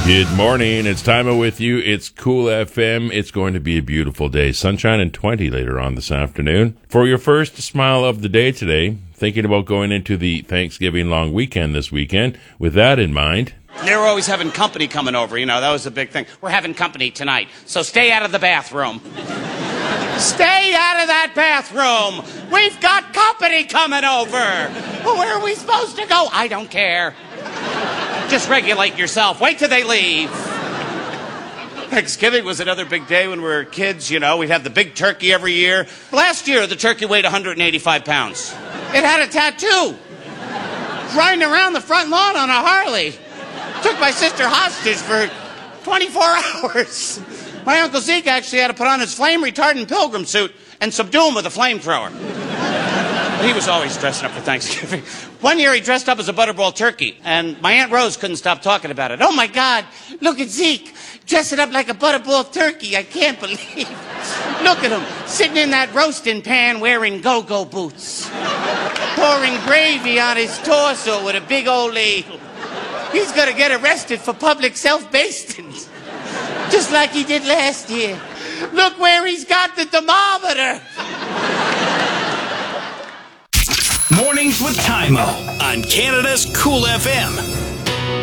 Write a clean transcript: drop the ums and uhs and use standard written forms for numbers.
Good morning. It's Timo with you. It's Cool FM. It's going to be a beautiful day. Sunshine and 20 later on this afternoon. For your first smile of the day today, thinking about going into the Thanksgiving long weekend this weekend. With that in mind, they were always having company coming over. You know, that was a big thing. We're having company tonight, so stay out of the bathroom. Stay out of that bathroom. We've got company coming over. Well, where are we supposed to go? I don't care. Just regulate yourself. Wait till they leave. Thanksgiving was another big day when we were kids, you know. We'd have the big turkey every year. Last year, the turkey weighed 185 pounds. It had a tattoo. Riding around the front lawn on a Harley. Took my sister hostage for 24 hours. My Uncle Zeke actually had to put on his flame-retardant pilgrim suit and subdue him with a flamethrower. But he was always dressing up for Thanksgiving. One year he dressed up as a butterball turkey, and my Aunt Rose couldn't stop talking about it. Oh, my God, look at Zeke, dressing up like a butterball turkey. I can't believe it. Look at him, sitting in that roasting pan wearing go-go boots, pouring gravy on his torso with a big old ladle. He's going to get arrested for public self-basting, just like he did last year. Look where he's got the thermometer. Mornings with Timo on Canada's Cool FM.